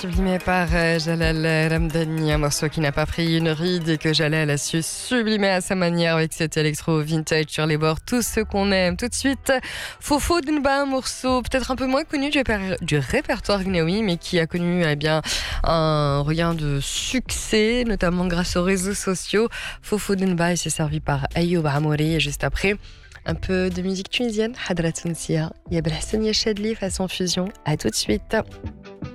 Sublimé par Jalal Ramdani, un morceau qui n'a pas pris une ride et que Jalal a su sublimer à sa manière avec cet électro vintage sur les bords, tout ce qu'on aime. Tout de suite, Fofo Denba, un morceau peut-être un peu moins connu du répertoire Gnawi, mais qui a connu un regain de succès, notamment grâce aux réseaux sociaux. Fofo Denba, il s'est servi par Ayoub Amouri et juste après, un peu de musique tunisienne, Hadra Tounsia, Yabla Sonia Chadli façon fusion. À tout de suite.